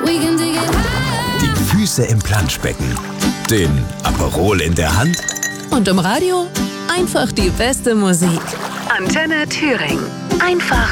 Die Füße im Planschbecken, den Aperol in der Hand und im Radio einfach die beste Musik. Antenne Thüringen. Einfach